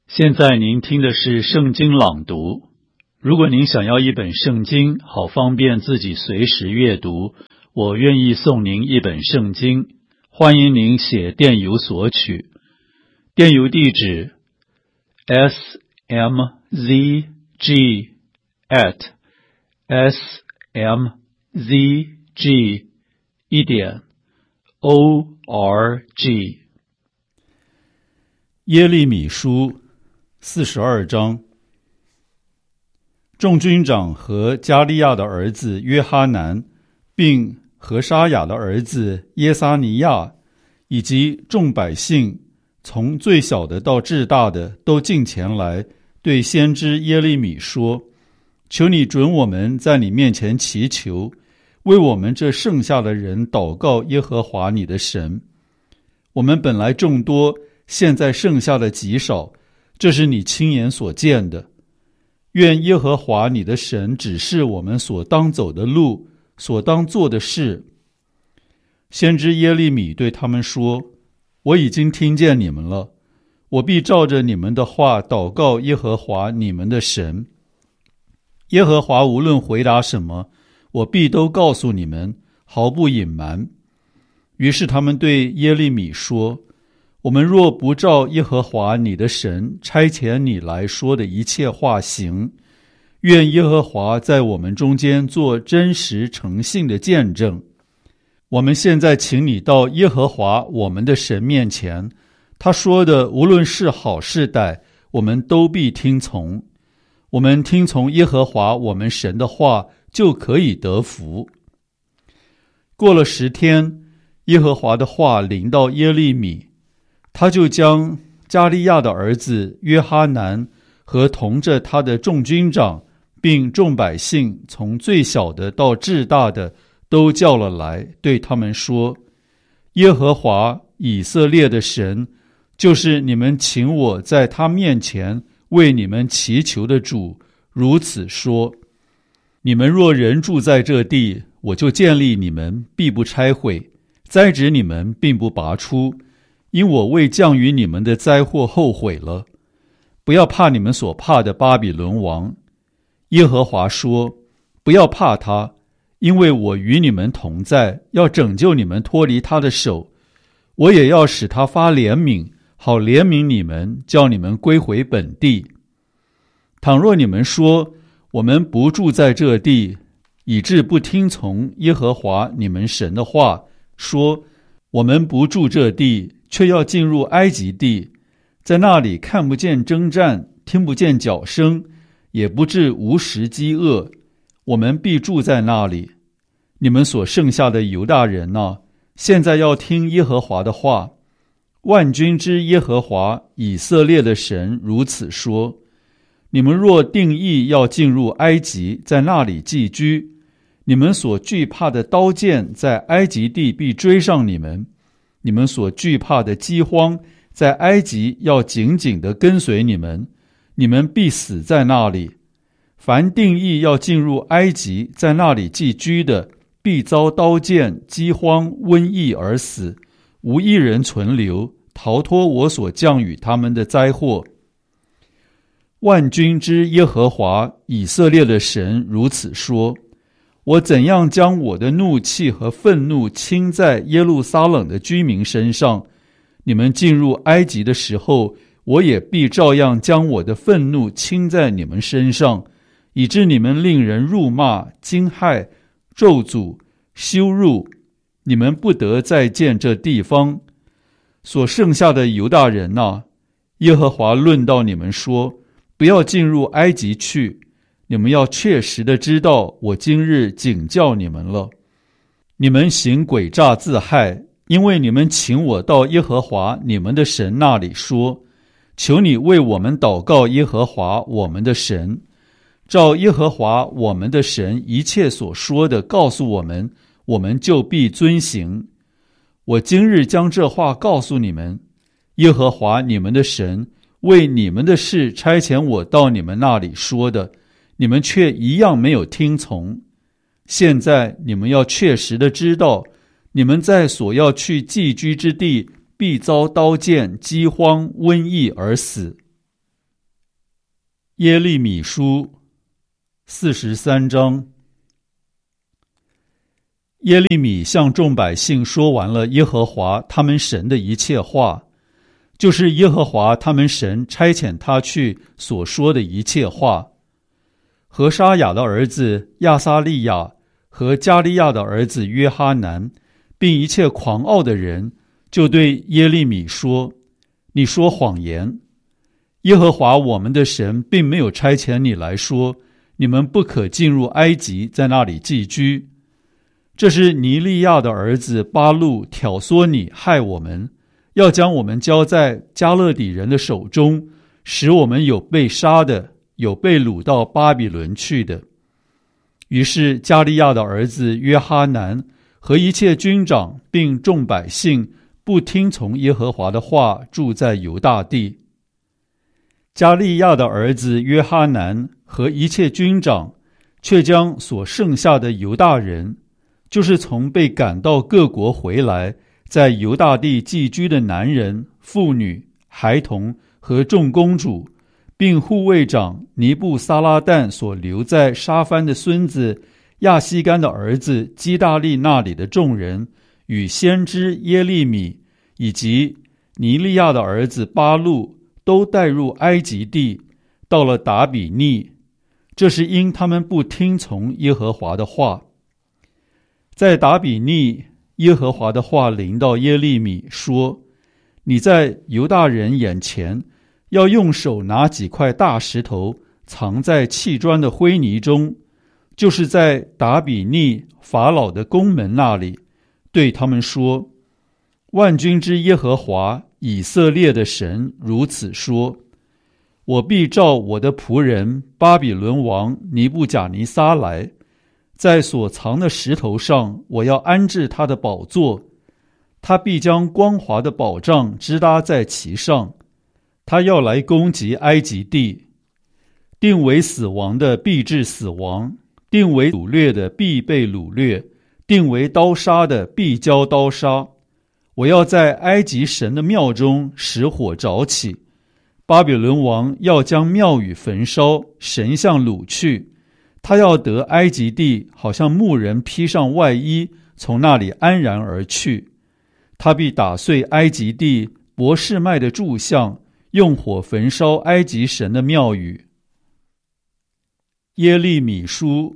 现在您听的是圣经朗读。如果您想要一本圣经，好方便自己随时阅读，我愿意送您一本圣经。欢迎您写电邮索取，电邮地址 smzg@smzg.org。 耶利米书42章。众军长和加利亚的儿子约哈南，并何沙雅的儿子耶撒尼亚，以及众百姓，从最小的到至大的，都进前来，对先知耶利米说：求你准我们在你面前祈求，为我们这剩下的人祷告耶和华你的神。我们本来众多，现在剩下的极少，这是你亲眼所见的。愿耶和华你的神指示我们所当走的路，所当做的事。先知耶利米对他们说：我已经听见你们了，我必照着你们的话祷告耶和华你们的神。耶和华无论回答什么，我必都告诉你们，毫不隐瞒。于是他们对耶利米说：我们若不照耶和华你的神差遣你来说的一切话行，愿耶和华在我们中间做真实诚信的见证。我们现在请你到耶和华我们的神面前，他说的无论是好是歹，我们都必听从。我们听从耶和华我们神的话，就可以得福。过了10天，耶和华的话临到耶利米，他就将加利亚的儿子约哈南和同着他的众军长，并众百姓，从最小的到至大的，都叫了来，对他们说：耶和华以色列的神，就是你们请我在他面前为你们祈求的主，如此说：你们若人住在这地，我就建立你们，必不拆毁，栽植你们，并不拔出，因我为降于你们的灾祸后悔了。不要怕你们所怕的巴比伦王。耶和华说：不要怕他，因为我与你们同在，要拯救你们脱离他的手。我也要使他发怜悯，好怜悯你们，叫你们归回本地。倘若你们说，我们不住在这地，以致不听从耶和华你们神的话，说我们不住这地，却要进入埃及地，在那里看不见征战，听不见角声，也不致无食饥饿，我们必住在那里。你们所剩下的犹大人啊，现在要听耶和华的话。万军之耶和华以色列的神如此说：你们若定义要进入埃及，在那里寄居，你们所惧怕的刀剑在埃及地必追上你们，你们所惧怕的饥荒在埃及要紧紧地跟随你们，你们必死在那里。凡定义要进入埃及，在那里寄居的，必遭刀剑、饥荒、瘟疫而死，无一人存留，逃脱我所降与他们的灾祸。万军之耶和华以色列的神如此说：我怎样将我的怒气和愤怒倾在耶路撒冷的居民身上，你们进入埃及的时候，我也必照样将我的愤怒倾在你们身上，以致你们令人辱骂、惊骇、咒诅、羞辱，你们不得再见这地方。所剩下的犹大人啊，耶和华论到你们说：不要进入埃及去，你们要确实的知道，我今日警教你们了。你们行诡诈自害，因为你们请我到耶和华你们的神那里说：求你为我们祷告耶和华我们的神，照耶和华我们的神一切所说的告诉我们，我们就必遵行。我今日将这话告诉你们，耶和华你们的神为你们的事差遣我到你们那里说的，你们却一样没有听从。现在你们要确实的知道，你们在所要去寄居之地，必遭刀剑、饥荒、瘟疫而死。 耶利米书43章。耶利米向众百姓说完了耶和华他们神的一切话，就是耶和华他们神差遣他去所说的一切话。何沙雅的儿子亚撒利亚和加利亚的儿子约哈南，并一切狂傲的人，就对耶利米说：你说谎言，耶和华我们的神并没有差遣你来说，你们不可进入埃及，在那里寄居。这是尼利亚的儿子巴路挑唆你害我们，要将我们交在加勒底人的手中，使我们有被杀的，有被掳到巴比伦去的。于是加利亚的儿子约哈南和一切军长并众百姓不听从耶和华的话，住在犹大地。加利亚的儿子约哈南和一切军长却将所剩下的犹大人，就是从被赶到各国回来，在犹大地寄居的男人、妇女、孩童和众公主，并护卫长尼布撒拉旦所留在沙番的孙子亚西干的儿子基大利那里的众人，与先知耶利米以及尼利亚的儿子巴路，都带入埃及地，到了达比尼。这是因他们不听从耶和华的话。在达比尼，耶和华的话临到耶利米说：你在犹大人眼前，要用手拿几块大石头，藏在砌砖的灰泥中，就是在达比尼法老的宫门那里，对他们说：万军之耶和华以色列的神如此说：我必召我的仆人巴比伦王尼布甲尼撒来，在所藏的石头上，我要安置他的宝座，他必将光滑的宝杖支搭在其上。他要来攻击埃及地，定为死亡的必致死亡，定为掳掠的必被掳掠，定为刀杀的必交刀杀。我要在埃及神的庙中使火着起，巴比伦王要将庙宇焚烧，神像掳去。他要得埃及地，好像牧人披上外衣，从那里安然而去。他必打碎埃及地伯示麦的柱像，用火焚烧埃及神的庙宇。耶利米书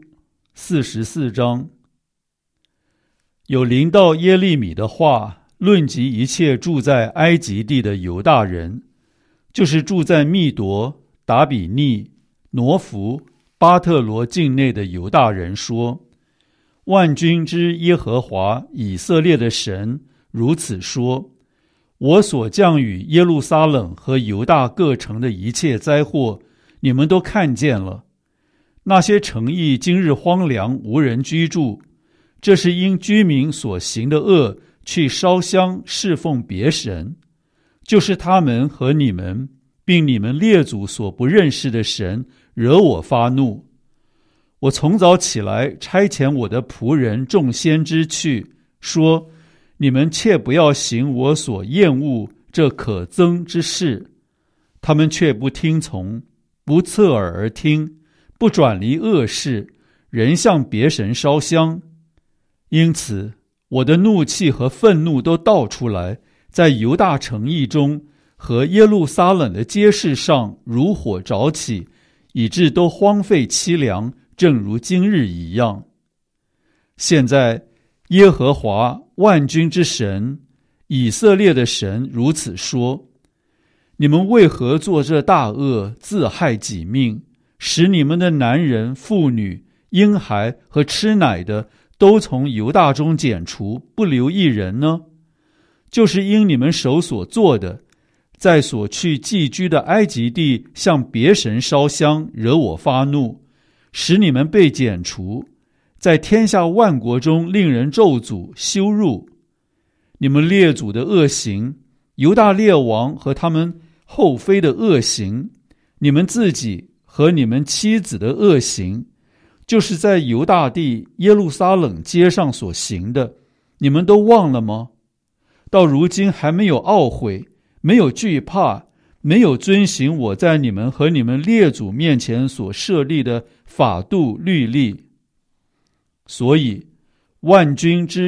44章。有临到耶利米的话，论及一切住在埃及地的犹大人，就是住在密夺、达比尼、挪弗、巴特罗境内的犹大人说：万军之耶和华以色列的神如此说：我所降与耶路撒冷和犹大各城的一切灾祸，你们都看见了。那些城邑今日荒凉，无人居住，这是因居民所行的恶，去烧香侍奉别神，就是他们和你们，并你们列祖所不认识的神，惹我发怒。我从早起来，差遣我的仆人众先知去，说：你们切不要行我所厌恶这可憎之事。他们却不听从，不侧耳而听，不转离恶事，仍向别神烧香。因此我的怒气和愤怒都倒出来，在犹大城邑中和耶路撒冷的街市上如火着起，以致都荒废凄凉，正如今日一样。现在耶和华万军之神以色列的神如此说：你们为何做这大恶，自害己命，使你们的男人、妇女、婴孩和吃奶的都从犹大中剪除，不留一人呢？就是因你们手所做的，在所去寄居的埃及地向别神烧香，惹我发怒，使你们被剪除，在天下万国中令人咒诅羞辱。你们列祖的恶行，犹大列王和他们后妃的恶行，你们自己和你们妻子的恶行，就是在犹大地耶路撒冷街上所行的，你们都忘了吗？到如今还没有懊悔，没有惧怕， 没有遵行我在你们和你们列祖面前所设立的法度律例。所以万军之